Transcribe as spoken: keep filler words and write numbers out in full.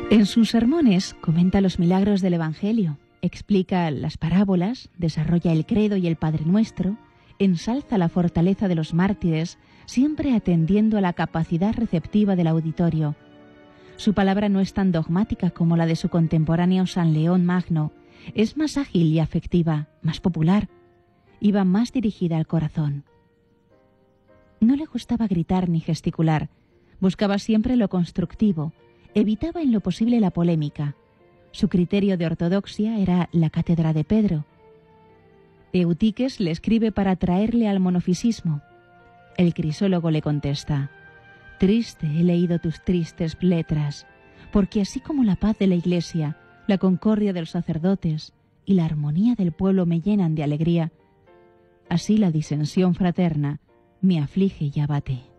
En sus sermones comenta los milagros del Evangelio, explica las parábolas, desarrolla el credo y el Padre Nuestro, ensalza la fortaleza de los mártires, siempre atendiendo a la capacidad receptiva del auditorio. Su palabra no es tan dogmática como la de su contemporáneo San León Magno, es más ágil y afectiva, más popular, y va más dirigida al corazón. No le gustaba gritar ni gesticular, buscaba siempre lo constructivo, evitaba en lo posible la polémica. Su criterio de ortodoxia era la cátedra de Pedro. Eutiques le escribe para traerle al monofisismo. El crisólogo le contesta: «Triste he leído tus tristes letras, porque así como la paz de la Iglesia, la concordia de los sacerdotes y la armonía del pueblo me llenan de alegría, así la disensión fraterna me aflige y abate».